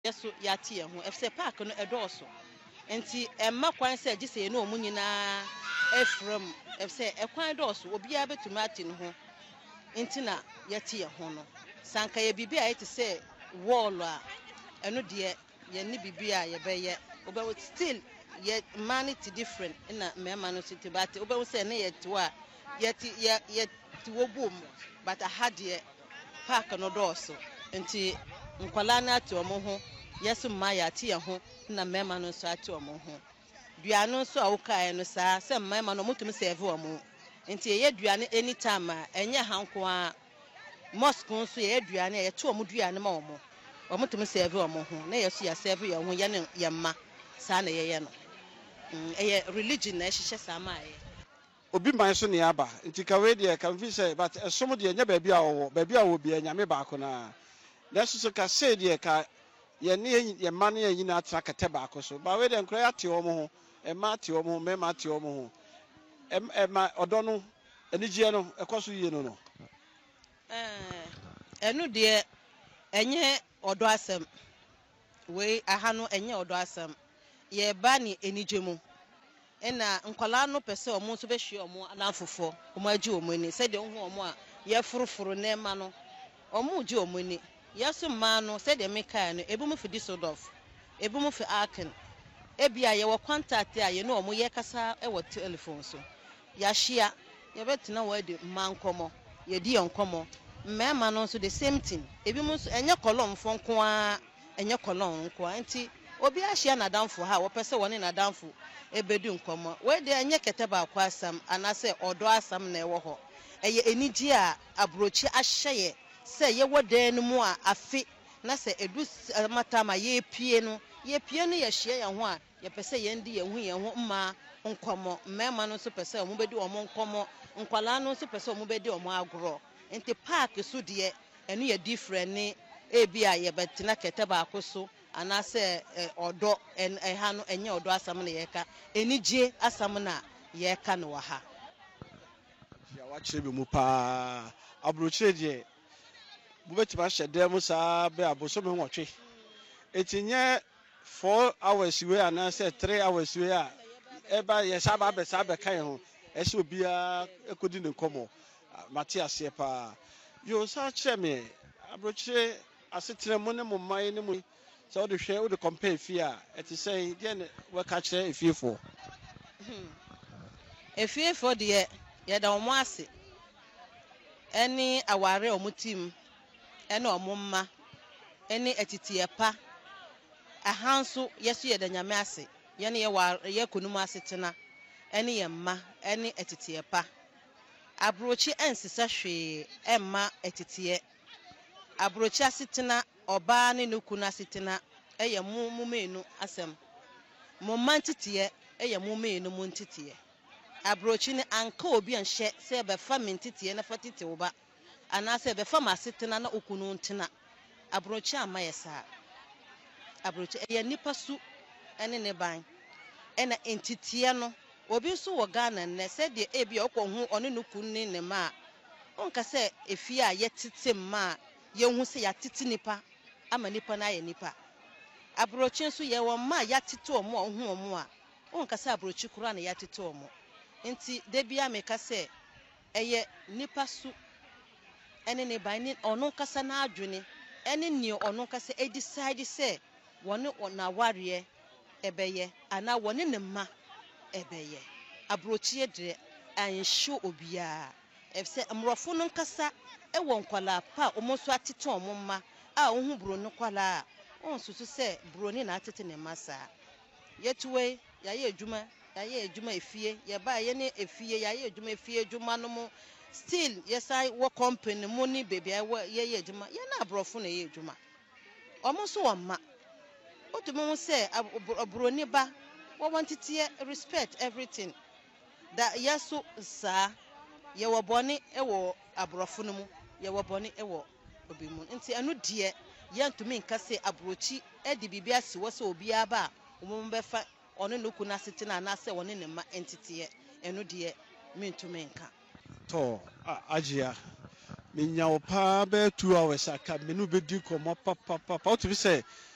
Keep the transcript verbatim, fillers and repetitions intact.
yeso yate ye ho efse park no edoso enti emma kwan se agi se no omunyina efrem efse ekwan doso obi a betumi ate no ho enti na yate ye ho no sanka ye bibi a yete se wall a eno de ye ni bibi a ye beye obe still ye manity different na mema no city but obe se na ye to a yete ye ti wobom but a hade park no doso enti nkwala na ate omo ho yesu mma ya ate ye ho na mema no so ate omo ho duano so a wokae no saa se mema no mutumi serve omo enti ye duane anytime a enye hanko a mosque so ye duane ye to omo duane ma omo omo tumi serve omo ho na yesu ya serve ye ho ye ne ye mma saa na ye ye no eye religion na ehihye saa ma ye obi man so ne aba nti ka we de kan fi say but esom de nya ba bia wo ba bia wo bia nyame ba ko na na so ka say de ka ye ne ye ma ne ye na atra kete ba ko so ba we de nkra ate omo ho e ma ate omo ho me ma ate omo ho e ma odo no enigye no ekoso yie no no eh enu de enye odo asem we aha no enye odo asem ye ba ni enigye mu ena nkwala no pese omo so be hwe omo anafofo omo agi omo ni se de hu omo a ye furufuru na ema no omo gi omo ni yeso ma no se de meka no ebu mu fi disodof ebu mu fi aken ebia ye wo contact a ye no omo ye kasa e wo telephone so ya hia ye betina wo de mankomo ye di onkomo mmema no so the same thing ebi mu enye kolon fonko a enye kolon nko anti obi ahia na danfo ha wo pese woni na danfo ebedu nkomo we de enye kete ba kwa asam anase odo asam na ewo ho eye enigi a abrochi ahye ye se ye wodan mu a afi na se edu matama ye pie no ye pie no ye hie ye ho a ye pese ye ndi ye hu ye ho mma nkomo mmema no so pese omo bedi omo nkomo nkwala no so pese omo bedi omo agro enti park so de enu ye different ni ebi a ye betina kete ba akoso anase odo en ha no enye odo asam na ye ka enigye asam na ye ka no ha ya wa kire be mu pa abrochire de bu betima hye dem saa be aboso me nwotwe etinye four hours we anase three hours we a eba ye saba be saba kan ho ese obia ekodi ne nkomo Matias ye pa yo sa kire me abrochire asetre mu ne momman ne mu so de hwe wo de compare fi a eti say de ne we ka kire efiefo efiefo de ye da omo ase eni aware omutim eni omumma eni etitiye pa ahanso yeso ye da nyame ase ye ne ye wa ye konum ase tena eni ye mma eni etitiye pa abrochi ensisa hwe emma etitiye abrochi ase tena oba ne nukunu ase tena eye mu mumenu asem mumma ntitiye eye mumenu mu ntitiye abrochi ne anka obi anhye se be fa mentitiye na fatite wo ba anase be fa masetena na okunu ntena abrochi amayesa abrochi eye nipa su ene ne ban ena entitiye no obi so wo Ghana ne se de ebi okohu one nukunu ne ma onka se efie a yetete ma ye hu se ya titi nipa ama nipa na ye nipa abrochi so ye wo ma ya titi omo ohu omo a onka se abrochi kura na ya titi omo enti de bia meka se eye nipa su ene ne ban ni ono kasa na adwene ene ni ono kasa e decide se woni na ware ebeye ana woni ne ma ebeye abrochi de ansho obia efse amrofo no kasa e won kwala pa omoso atete omomma a ohu bro no kwala onsusu se bro ni na atete ne masa yetuwe ya ye adwuma ya ye adwuma efie ye ba ye ne efie ya ye adwuma efie adwuma no mo still yes I work company money baby I work ye ye adwuma ye na abrofo na ye adwuma omo so wamma otumo mu se abro ni ba wo wantete respect everything that yeso sa ye wo boni e wo abrofo no mu ye wo boni e wo obi mu nti anu de ye ntumi nka se abrochi e de bibia si wo se obi aba omo befa ono nuku na sitina na se woni ne ma entity enu de me ntumi nka to ajia minya wo pa be two hours aka menu be di komo papa papa o to be say